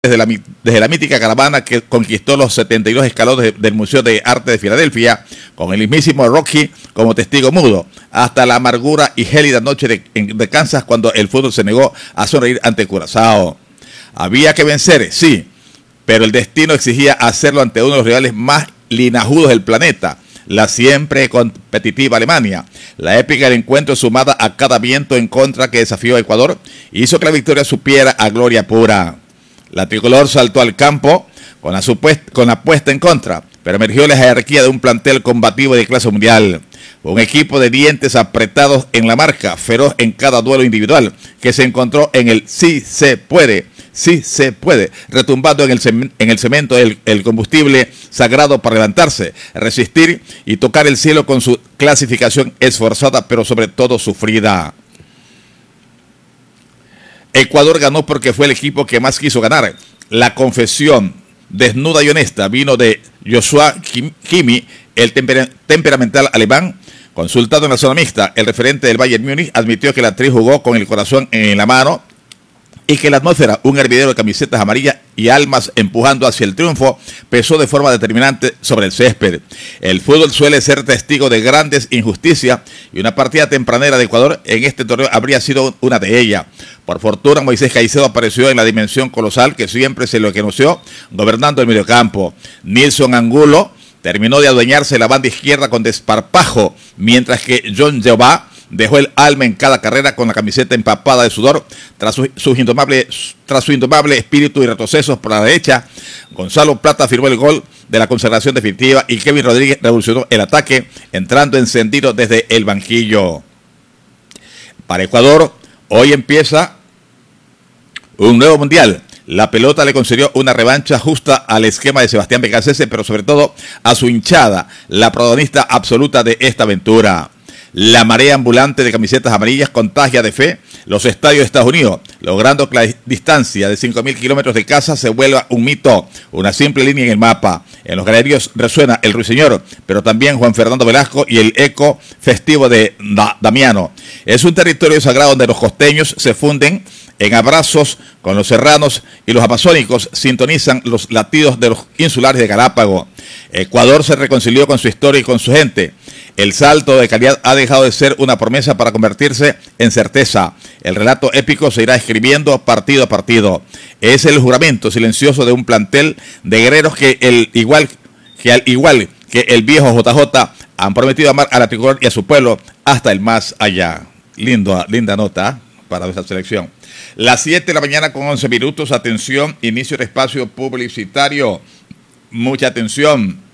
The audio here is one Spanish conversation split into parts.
desde la mítica caravana que conquistó los 72 escalones del Museo de Arte de Filadelfia, con el mismísimo Rocky como testigo mudo, hasta la amargura y gélida noche de Kansas, cuando el fútbol se negó a sonreír ante Curazao. Había que vencer, sí, pero el destino exigía hacerlo ante uno de los rivales más linajudos del planeta, la siempre competitiva Alemania. La épica del encuentro, sumada a cada viento en contra que desafió a Ecuador, hizo que la victoria supiera a gloria pura. La tricolor saltó al campo con la puesta en contra, pero emergió la jerarquía de un plantel combativo de clase mundial. Un equipo de dientes apretados en la marca, feroz en cada duelo individual, que se encontró en el sí se puede, retumbando en el cemento el combustible sagrado para levantarse, resistir y tocar el cielo con su clasificación esforzada, pero sobre todo sufrida. Ecuador ganó porque fue el equipo que más quiso ganar. La confesión desnuda y honesta vino de Joshua Kimmich, el temperamental alemán. Consultado en la zona mixta, el referente del Bayern Múnich admitió que la tri jugó con el corazón en la mano y que la atmósfera, un hervidero de camisetas amarillas y almas empujando hacia el triunfo, pesó de forma determinante sobre el césped. El fútbol suele ser testigo de grandes injusticias y una partida tempranera de Ecuador en este torneo habría sido una de ellas. Por fortuna, Moisés Caicedo apareció en la dimensión colosal que siempre se lo conoció, gobernando el mediocampo. Nilson Angulo terminó de adueñarse la banda izquierda con desparpajo, mientras que John Jehová dejó el alma en cada carrera con la camiseta empapada de sudor tras su indomable espíritu y retrocesos por la derecha. Gonzalo Plata firmó el gol de la consagración definitiva y Kevin Rodríguez revolucionó el ataque entrando encendido desde el banquillo. Para Ecuador, hoy empieza un nuevo mundial. La pelota le concedió una revancha justa al esquema de Sebastián Becasese, pero sobre todo a su hinchada, la protagonista absoluta de esta aventura. La marea ambulante de camisetas amarillas contagia de fe los estadios de Estados Unidos, logrando que la distancia de 5.000 kilómetros de casa se vuelva un mito, una simple línea en el mapa. En los galeríos resuena el Ruiseñor, pero también Juan Fernando Velasco y el eco festivo de Damiano. Es un territorio sagrado donde los costeños se funden en abrazos con los serranos y los amazónicos sintonizan los latidos de los insulares de Galápagos. Ecuador se reconcilió con su historia y con su gente. El salto de calidad ha dejado de ser una promesa para convertirse en certeza. El relato épico se irá escribiendo partido a partido. Es el juramento silencioso de un plantel de guerreros que al igual que el viejo JJ han prometido amar a la tricolor y a su pueblo hasta el más allá. Linda nota para esta selección. Las 7 de la mañana con 11 minutos. Atención, inicio del espacio publicitario. Mucha atención.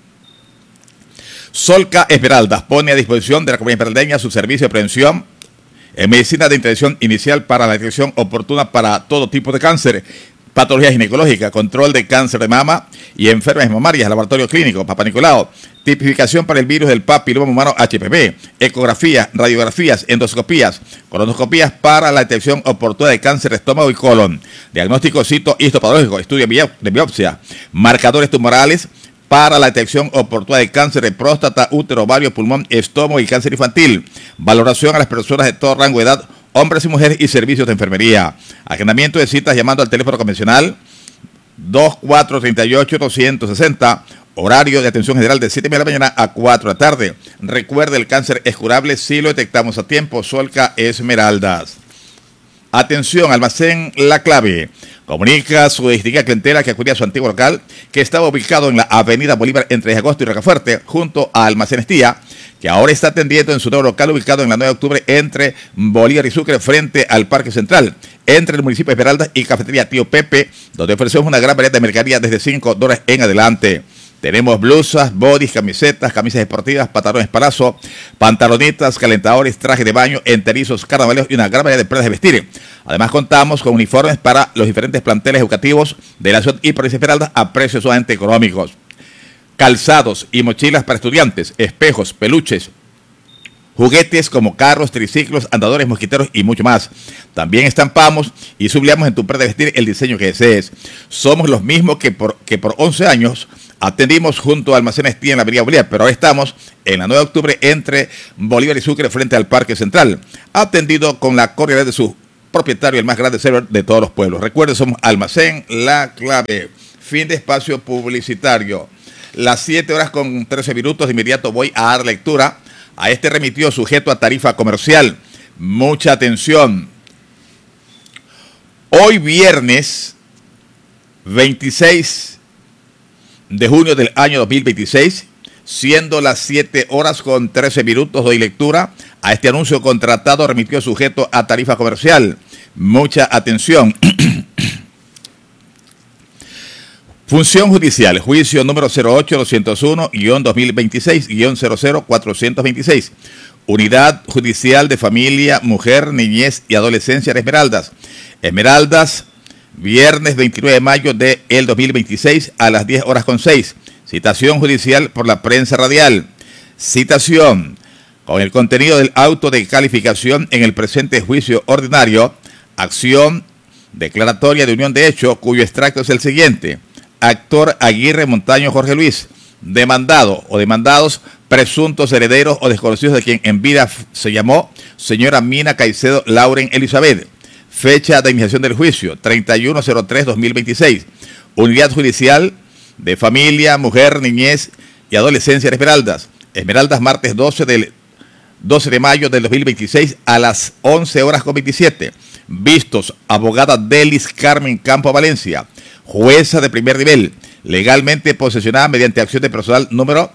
Solca Esmeraldas pone a disposición de la comunidad esmeraldeña su servicio de prevención en medicina de intervención inicial para la detección oportuna para todo tipo de cáncer, patología ginecológica, control de cáncer de mama y enfermedades mamarias, laboratorio clínico, Papa Nicolau, tipificación para el virus del papiloma humano HPV, ecografías, radiografías, endoscopías, colonoscopías para la detección oportuna de cáncer de estómago y colon, diagnóstico citohistopatológico, estudio de biopsia, marcadores tumorales para la detección oportuna de cáncer de próstata, útero, ovario, pulmón, estómago y cáncer infantil. Valoración a las personas de todo rango de edad, hombres y mujeres y servicios de enfermería. Agendamiento de citas llamando al teléfono convencional 2438-260. Horario de atención general de 7 de la mañana a 4 de la tarde. Recuerde, el cáncer es curable si lo detectamos a tiempo. Solca Esmeraldas. Atención, almacén La Clave. Comunica a su distinguida clientela que acudía a su antiguo local, que estaba ubicado en la avenida Bolívar entre Agosto y Rocafuerte, junto a Almacén Estía, que ahora está atendiendo en su nuevo local ubicado en la 9 de octubre entre Bolívar y Sucre, frente al Parque Central, entre el municipio de Esmeraldas y Cafetería Tío Pepe, donde ofrecemos una gran variedad de mercadería desde $5 en adelante. Tenemos blusas, bodys, camisetas deportivas, pantalones palazzo, pantalonitas, calentadores, trajes de baño, enterizos, carnavaleros y una gran variedad de prendas de vestir. Además, contamos con uniformes para los diferentes planteles educativos de la ciudad y provincia de Esmeraldas a precios sumamente económicos. Calzados y mochilas para estudiantes, espejos, peluches, juguetes como carros, triciclos, andadores, mosquiteros y mucho más. También estampamos y sublimamos en tu prenda de vestir el diseño que desees. Somos los mismos que por 11 años atendimos junto a Almacén Estía en la avenida Bolívar, pero ahora estamos en la 9 de octubre entre Bolívar y Sucre frente al Parque Central. Atendido con la cordialidad de sus propietario del más grande server de todos los pueblos. Recuerden, somos Almacén La Clave. Fin de espacio publicitario. Las 7 horas con 13 minutos, de inmediato voy a dar lectura a este remitido sujeto a tarifa comercial. Mucha atención. Hoy viernes 26 de junio del año 2026, siendo las 7 horas con 13 minutos, doy lectura a este anuncio contratado remitido sujeto a tarifa comercial. Mucha atención. Función judicial, juicio número 08-201-2026-00426. Unidad Judicial de Familia, Mujer, Niñez y Adolescencia de Esmeraldas. Esmeraldas, viernes 29 de mayo del 2026 a las 10 horas con 6. Citación judicial por la prensa radial. Citación con el contenido del auto de calificación en el presente juicio ordinario. Acción declaratoria de unión de hecho, cuyo extracto es el siguiente. Actor Aguirre Montaño Jorge Luis, demandado o demandados, presuntos herederos o desconocidos de quien en vida se llamó señora Mina Caicedo Lauren Elizabeth. Fecha de iniciación del juicio, 31/03/2026. Unidad Judicial de Familia, Mujer, Niñez y Adolescencia de Esmeraldas. Esmeraldas, martes 12 de mayo del 2026 a las 11 horas con 27. Vistos, abogada Delis Carmen Campo Valencia, jueza de primer nivel, legalmente posesionada mediante acción de personal número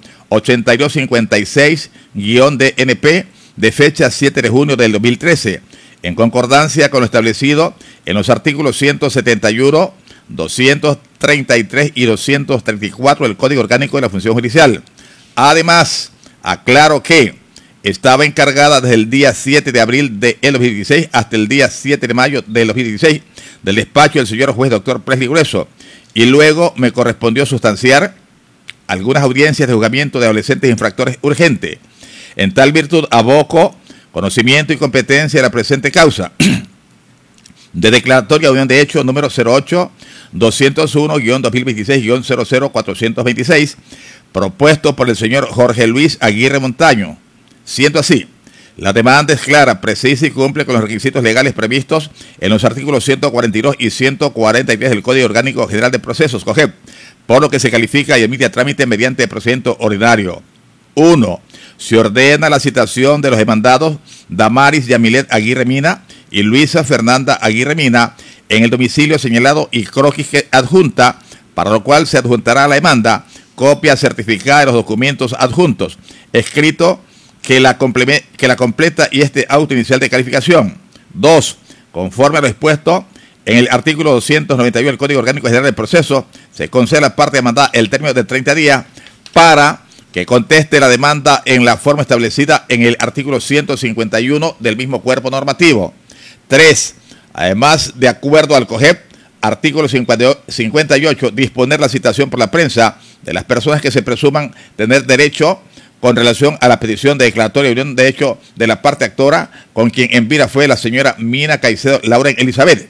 8256-DNP de fecha 7 de junio del 2013, en concordancia con lo establecido en los artículos 171, 233 y 234 del Código Orgánico de la Función Judicial. Además, aclaro que estaba encargada desde el día 7 de abril del 2016 hasta el día 7 de mayo del 2016 del despacho del señor juez doctor Presley Grueso, y luego me correspondió sustanciar algunas audiencias de juzgamiento de adolescentes infractores urgentes. En tal virtud aboco conocimiento y competencia de la presente causa de declaratoria de unión de hecho número 08-201-2026-00426, propuesto por el señor Jorge Luis Aguirre Montaño. Siendo así, la demanda es clara, precisa y cumple con los requisitos legales previstos en los artículos 142 y 143 del Código Orgánico General de Procesos, COGEP, por lo que se califica y emite a trámite mediante procedimiento ordinario. 1. Se ordena la citación de los demandados Damaris Yamilet Aguirre Mina y Luisa Fernanda Aguirre Mina en el domicilio señalado y croquis que adjunta, para lo cual se adjuntará a la demanda copia certificada de los documentos adjuntos, escrito que la completa y este auto inicial de calificación. 2. Conforme a lo expuesto en el artículo 291 del Código Orgánico General del Proceso, se concede a la parte demandada el término de 30 días para que conteste la demanda en la forma establecida en el artículo 151 del mismo cuerpo normativo. 3. Además, de acuerdo al COGEP, artículo 58, disponer la citación por la prensa de las personas que se presuman tener derecho con relación a la petición de declaratoria de unión de hecho de la parte actora, con quien en vida fue la señora Mina Caicedo Lauren Elizabeth.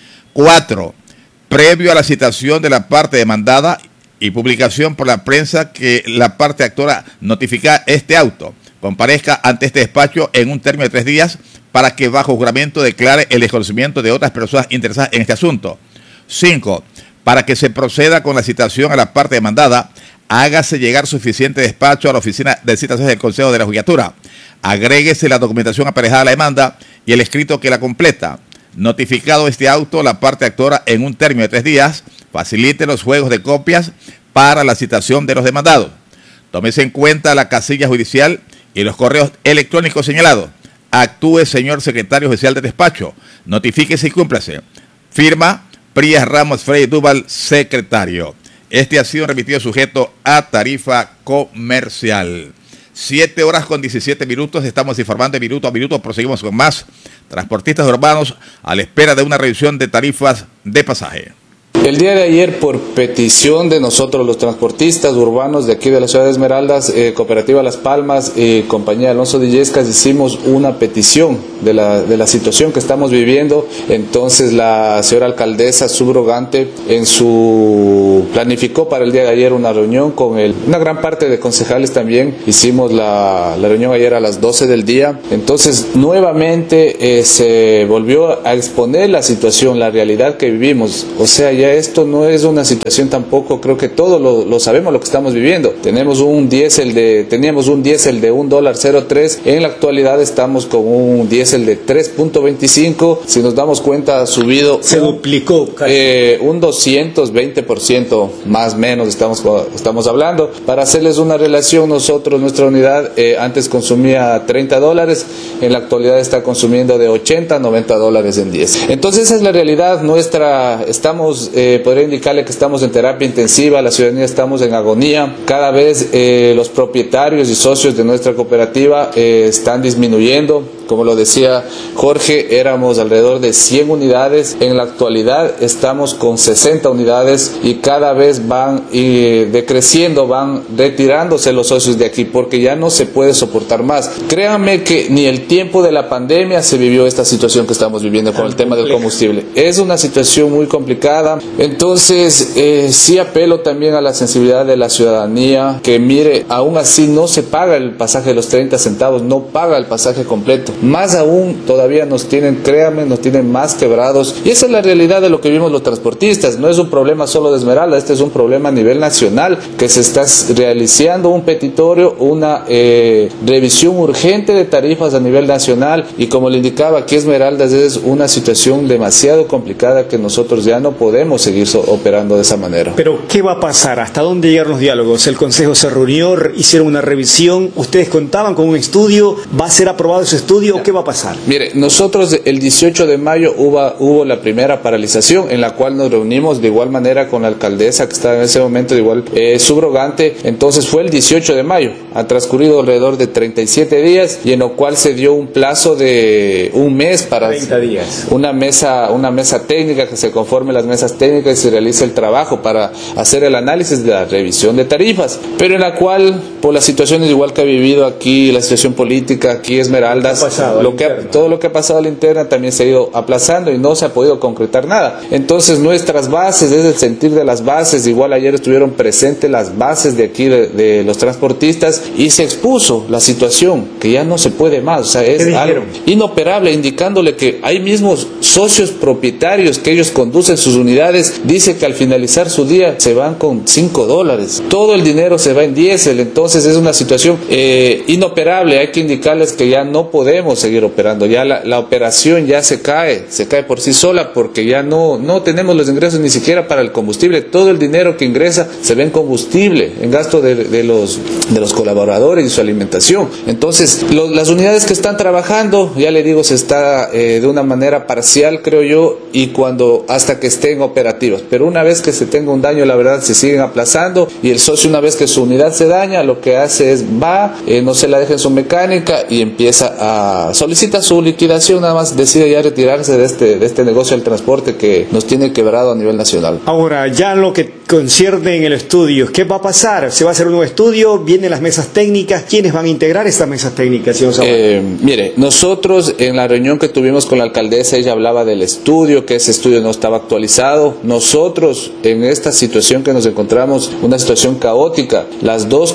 4. Previo a la citación de la parte demandada y publicación por la prensa que la parte actora notifica este auto, comparezca ante este despacho en un término de 3 días para que bajo juramento declare el desconocimiento de otras personas interesadas en este asunto. 5. Para que se proceda con la citación a la parte demandada, hágase llegar suficiente despacho a la oficina de citaciones del Consejo de la Judicatura. Agréguese la documentación aparejada a la demanda y el escrito que la completa. Notificado este auto, la parte actora en un término de 3 días, facilite los juegos de copias para la citación de los demandados. Tómese en cuenta la casilla judicial y los correos electrónicos señalados. Actúe, señor secretario oficial de despacho. Notifíquese y cúmplase. Firma Prías Ramos Frey Duval, secretario. Este ha sido remitido sujeto a tarifa comercial. 7 horas con 17 minutos. Estamos informando de minuto a minuto. Proseguimos con más. Transportistas urbanos a la espera de una revisión de tarifas de pasaje. El día de ayer, por petición de nosotros los transportistas urbanos de aquí de la ciudad de Esmeraldas, Cooperativa Las Palmas y Compañía Alonso de Illescas, hicimos una petición de la situación que estamos viviendo. Entonces la señora alcaldesa subrogante planificó para el día de ayer una reunión con una gran parte de concejales también. Hicimos la reunión ayer a las 12 del día. Entonces nuevamente se volvió a exponer la situación, la realidad que vivimos. O sea, ya esto no es una situación tampoco, creo que todos lo sabemos lo que estamos viviendo. Teníamos un diésel de $1.03, en la actualidad estamos con un diésel de 3.25, si nos damos cuenta ha subido, se duplicó casi. Un 220% más o menos estamos hablando. Para hacerles una relación, nuestra unidad antes consumía $30, en la actualidad está consumiendo de $80 a $90 en diésel. Entonces esa es la realidad nuestra. Podría indicarle que estamos en terapia intensiva, la ciudadanía estamos en agonía. Cada vez los propietarios y socios de nuestra cooperativa están disminuyendo. Como lo decía Jorge, éramos alrededor de 100 unidades, en la actualidad estamos con 60 unidades y cada vez van decreciendo, van retirándose los socios de aquí porque ya no se puede soportar más. Créanme que ni el tiempo de la pandemia se vivió esta situación que estamos viviendo con el tema del combustible. Es una situación muy complicada. Entonces sí apelo también a la sensibilidad de la ciudadanía, que mire, aún así no se paga el pasaje de los 30 centavos, no paga el pasaje completo. Más aún, todavía nos tienen más quebrados. Y esa es la realidad de lo que vimos los transportistas. No es un problema solo de Esmeralda, este es un problema a nivel nacional, que se está realizando un petitorio, una revisión urgente de tarifas a nivel nacional. Y como le indicaba, aquí Esmeraldas es una situación demasiado complicada que nosotros ya no podemos seguir operando de esa manera. Pero, ¿qué va a pasar? ¿Hasta dónde llegaron los diálogos? ¿El Consejo se reunió? ¿Hicieron una revisión? ¿Ustedes contaban con un estudio? ¿Va a ser aprobado ese estudio? ¿Qué va a pasar? Mire, nosotros el 18 de mayo hubo la primera paralización en la cual nos reunimos de igual manera con la alcaldesa que estaba en ese momento de igual subrogante. Entonces fue el 18 de mayo. Ha transcurrido alrededor de 37 días y en lo cual se dio un plazo de un mes para 30 días. Una mesa técnica, que se conforme las mesas técnicas y se realice el trabajo para hacer el análisis de la revisión de tarifas. Pero en la cual, por las situaciones igual que ha vivido aquí, la situación política aquí Esmeraldas, todo lo que ha pasado a la interna también se ha ido aplazando y no se ha podido concretar nada. Entonces nuestras bases, es el sentir de las bases, igual ayer estuvieron presentes las bases de aquí de los transportistas y se expuso la situación que ya no se puede más, o sea, es algo inoperable, indicándole que hay mismos socios propietarios que ellos conducen sus unidades, dice que al finalizar su día se van con $5, todo el dinero se va en diésel. Entonces es una situación inoperable. Hay que indicarles que ya no podemos seguir operando, ya la operación ya se cae por sí sola porque ya no tenemos los ingresos ni siquiera para el combustible. Todo el dinero que ingresa se ve en combustible, en gasto de los colaboradores y su alimentación. Entonces las unidades que están trabajando, ya le digo, se está de una manera parcial, creo yo, y hasta que estén operativas, pero una vez que se tenga un daño, la verdad se siguen aplazando y el socio, una vez que su unidad se daña, lo que hace es no se la deja en su mecánica y solicita su liquidación, nada más decide ya retirarse de este negocio del transporte que nos tiene quebrado a nivel nacional. Ahora, ya lo que concierne en el estudio, ¿qué va a pasar? ¿Se va a hacer un nuevo estudio? ¿Vienen las mesas técnicas? ¿Quiénes van a integrar estas mesas técnicas, señor Zavala? Mire, nosotros en la reunión que tuvimos con la alcaldesa, ella hablaba del estudio, que ese estudio no estaba actualizado. Nosotros en esta situación que nos encontramos, una situación caótica, las dos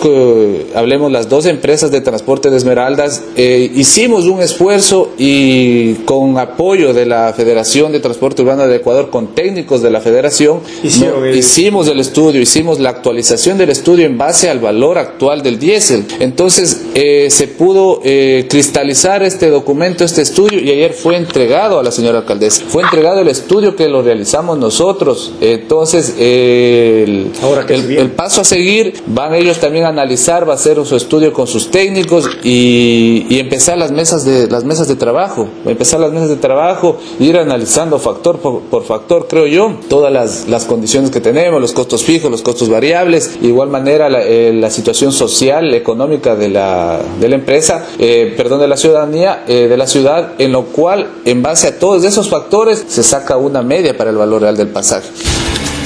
empresas de transporte de Esmeraldas, hicimos un esfuerzo y con apoyo de la Federación de Transporte Urbano del Ecuador, con técnicos de la Federación, hicimos el estudio, hicimos la actualización del estudio en base al valor actual del diésel. Entonces se pudo cristalizar este documento, este estudio, y ayer fue entregado a la señora alcaldesa. Fue entregado el estudio que lo realizamos nosotros. Entonces el paso a seguir, van ellos también a analizar, va a hacer su estudio con sus técnicos y empezar las mesas de trabajo, ir analizando factor por factor, creo yo, todas las condiciones que tenemos, los costos fijos, los costos variables, de igual manera la situación social, económica de la empresa, de la ciudadanía, de la ciudad, en lo cual, en base a todos esos factores, se saca una media para el valor real del pasaje.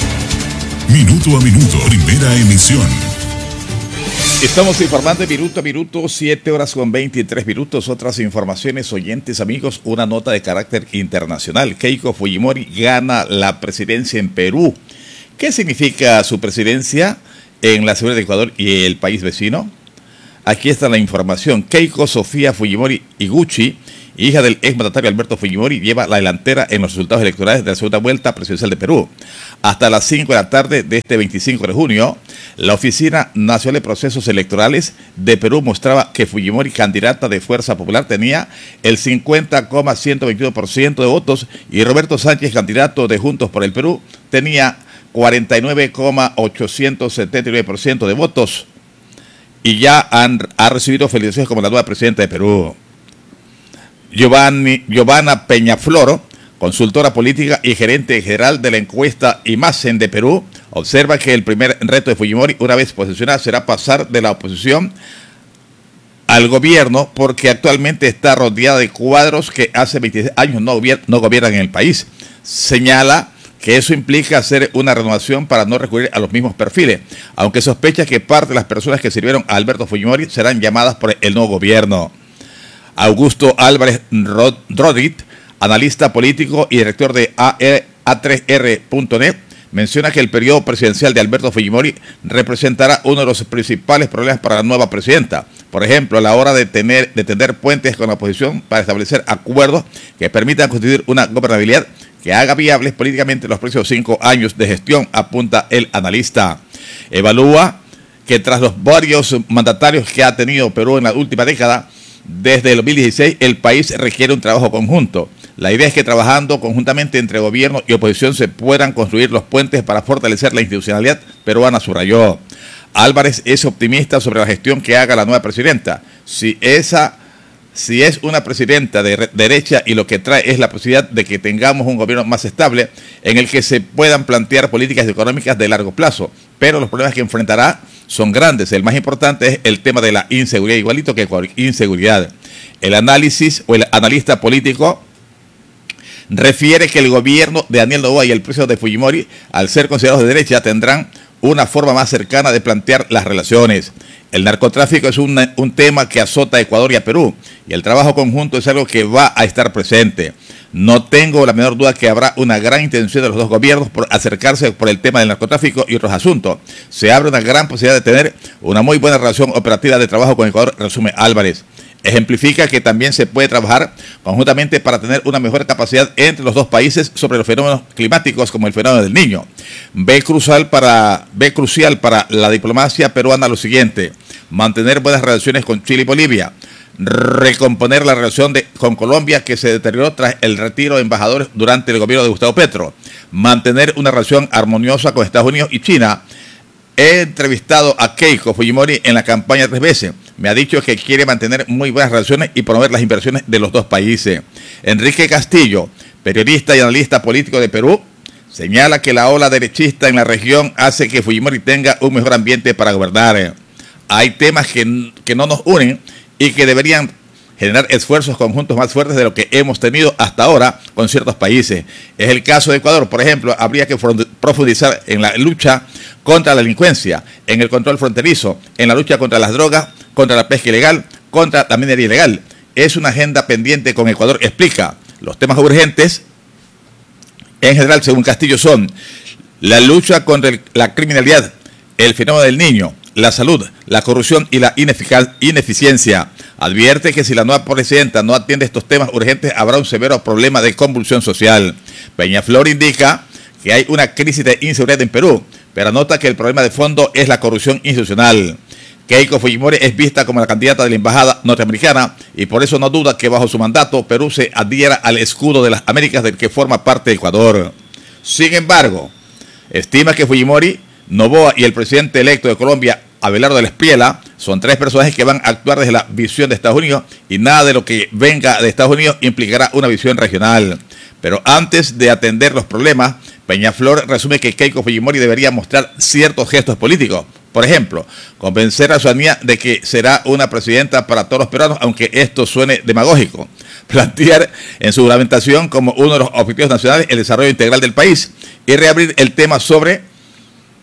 Minuto a minuto, primera emisión. Estamos informando minuto a minuto, 7 horas con 23 minutos. Otras informaciones, oyentes, amigos, una nota de carácter internacional. Keiko Fujimori gana la presidencia en Perú. ¿Qué significa su presidencia en la seguridad de Ecuador y el país vecino? Aquí está la información. Keiko Sofía Fujimori Iguchi, hija del exmandatario Alberto Fujimori, lleva la delantera en los resultados electorales de la segunda vuelta presidencial de Perú. Hasta las 5 de la tarde de este 25 de junio, la Oficina Nacional de Procesos Electorales de Perú mostraba que Fujimori, candidata de Fuerza Popular, tenía el 50,121% de votos y Roberto Sánchez, candidato de Juntos por el Perú, tenía 49,879% de votos y ya ha recibido felicitaciones como la nueva presidenta de Perú. Giovanna Peñaflor, consultora política y gerente general de la encuesta Imagen de Perú, observa que el primer reto de Fujimori, una vez posicionada, será pasar de la oposición al gobierno, porque actualmente está rodeada de cuadros que hace 26 años no gobiernan en el país. Señala que eso implica hacer una renovación para no recurrir a los mismos perfiles, aunque sospecha que parte de las personas que sirvieron a Alberto Fujimori serán llamadas por el nuevo gobierno. Augusto Álvarez Rodríguez, analista político y director de A3R.net, menciona que el periodo presidencial de Alberto Fujimori representará uno de los principales problemas para la nueva presidenta. Por ejemplo, a la hora de tender puentes con la oposición para establecer acuerdos que permitan constituir una gobernabilidad que haga viables políticamente los próximos 5 años de gestión, apunta el analista. Evalúa que tras los varios mandatarios que ha tenido Perú en la última década, desde el 2016, el país requiere un trabajo conjunto. La idea es que trabajando conjuntamente entre gobierno y oposición se puedan construir los puentes para fortalecer la institucionalidad peruana, subrayó. Álvarez es optimista sobre la gestión que haga la nueva presidenta. Si es una presidenta de derecha y lo que trae es la posibilidad de que tengamos un gobierno más estable en el que se puedan plantear políticas económicas de largo plazo, pero los problemas que enfrentará son grandes. El más importante es el tema de la inseguridad, igualito que cualquier inseguridad. El analista político refiere que el gobierno de Daniel Noboa y el presidente de Fujimori, al ser considerados de derecha, tendrán una forma más cercana de plantear las relaciones. El narcotráfico es un tema que azota a Ecuador y a Perú, y el trabajo conjunto es algo que va a estar presente. No tengo la menor duda que habrá una gran intención de los dos gobiernos por acercarse por el tema del narcotráfico y otros asuntos. Se abre una gran posibilidad de tener una muy buena relación operativa de trabajo con Ecuador, resume Álvarez. Ejemplifica que también se puede trabajar conjuntamente para tener una mejor capacidad entre los dos países sobre los fenómenos climáticos como el fenómeno del Niño. Ve crucial para la diplomacia peruana lo siguiente: mantener buenas relaciones con Chile y Bolivia, recomponer la relación con Colombia que se deterioró tras el retiro de embajadores durante el gobierno de Gustavo Petro, mantener una relación armoniosa con Estados Unidos y China. He entrevistado a Keiko Fujimori en la campaña 3 veces. Me ha dicho que quiere mantener muy buenas relaciones y promover las inversiones de los dos países. Enrique Castillo, periodista y analista político de Perú, señala que la ola derechista en la región hace que Fujimori tenga un mejor ambiente para gobernar. Hay temas que no nos unen y que deberían generar esfuerzos conjuntos más fuertes de lo que hemos tenido hasta ahora con ciertos países. Es el caso de Ecuador, por ejemplo. Habría que profundizar en la lucha contra la delincuencia, en el control fronterizo, en la lucha contra las drogas, contra la pesca ilegal, contra la minería ilegal. Es una agenda pendiente con Ecuador, explica. Los temas urgentes, en general, según Castillo, son la lucha contra la criminalidad, el fenómeno del Niño, la salud, la corrupción y la ineficiencia. Advierte que si la nueva presidenta no atiende estos temas urgentes, habrá un severo problema de convulsión social. Peñaflor indica que hay una crisis de inseguridad en Perú, pero anota que el problema de fondo es la corrupción institucional. Keiko Fujimori es vista como la candidata de la embajada norteamericana y por eso no duda que bajo su mandato Perú se adhiera al escudo de las Américas del que forma parte de Ecuador. Sin embargo, estima que Fujimori, Noboa y el presidente electo de Colombia, Abelardo del Espriella, son 3 personajes que van a actuar desde la visión de Estados Unidos y nada de lo que venga de Estados Unidos implicará una visión regional. Pero antes de atender los problemas, Peñaflor resume que Keiko Fujimori debería mostrar ciertos gestos políticos. Por ejemplo, convencer a la ciudadanía de que será una presidenta para todos los peruanos, aunque esto suene demagógico. Plantear en su juramentación como uno de los objetivos nacionales el desarrollo integral del país y reabrir el tema sobre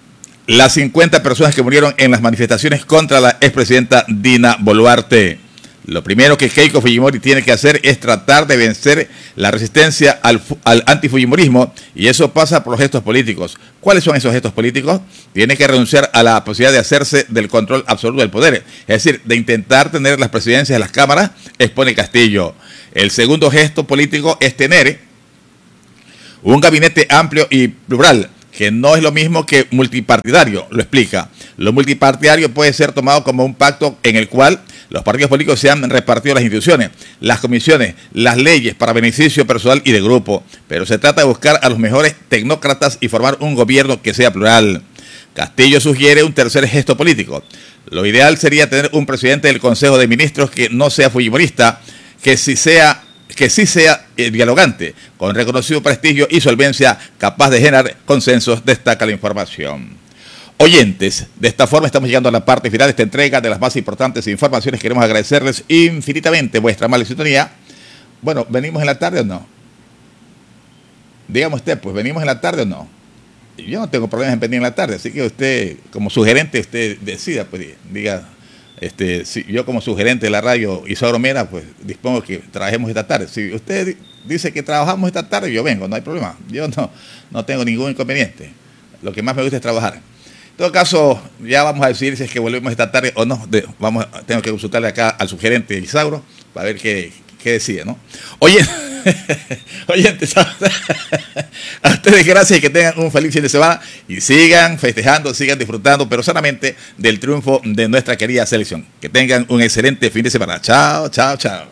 las 50 personas que murieron en las manifestaciones contra la expresidenta Dina Boluarte. Lo primero que Keiko Fujimori tiene que hacer es tratar de vencer la resistencia al antifujimorismo, y eso pasa por los gestos políticos. ¿Cuáles son esos gestos políticos? Tiene que renunciar a la posibilidad de hacerse del control absoluto del poder, es decir, de intentar tener las presidencias de las cámaras, expone Castillo. El segundo gesto político es tener un gabinete amplio y plural, que no es lo mismo que multipartidario, lo explica. Lo multipartidario puede ser tomado como un pacto en el cual los partidos políticos se han repartido las instituciones, las comisiones, las leyes para beneficio personal y de grupo, pero se trata de buscar a los mejores tecnócratas y formar un gobierno que sea plural. Castillo sugiere un tercer gesto político. Lo ideal sería tener un presidente del Consejo de Ministros que no sea fujimorista, que sí sea dialogante, con reconocido prestigio y solvencia, capaz de generar consensos, destaca la información. Oyentes, de esta forma estamos llegando a la parte final de esta entrega de las más importantes informaciones. Queremos agradecerles infinitamente vuestra amable sintonía. Bueno, ¿venimos en la tarde o no? Dígame usted, pues, ¿venimos en la tarde o no? Yo no tengo problemas en venir en la tarde, así que usted, como sugerente, usted decida, pues, diga... si yo como sugerente de la radio Isauro Mera, pues dispongo que trabajemos esta tarde. Si usted dice que trabajamos esta tarde, yo vengo, no hay problema. Yo no tengo ningún inconveniente. Lo que más me gusta es trabajar. En todo caso, ya vamos a decidir si es que volvemos esta tarde o no. Tengo que consultarle acá al sugerente Isauro para ver qué decide, ¿no? Oyentes, a ustedes gracias y que tengan un feliz fin de semana y sigan festejando, sigan disfrutando, pero sanamente, del triunfo de nuestra querida selección. Que tengan un excelente fin de semana. Chao, chao, chao.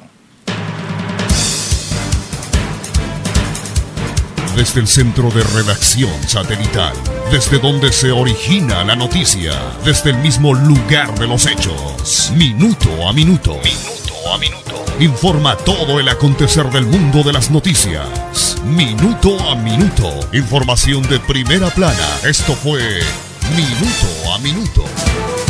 Desde el centro de redacción satelital, desde donde se origina la noticia, desde el mismo lugar de los hechos, minuto a minuto. Minuto a minuto. Informa todo el acontecer del mundo de las noticias. Minuto a minuto. Información de primera plana. Esto fue Minuto a Minuto.